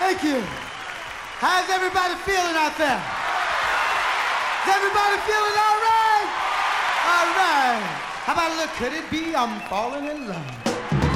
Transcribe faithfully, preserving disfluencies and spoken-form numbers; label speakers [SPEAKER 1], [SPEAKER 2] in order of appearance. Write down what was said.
[SPEAKER 1] Thank you. How's everybody feeling out there? Is everybody feeling all right? All right. How about a little could it be I'm falling in love?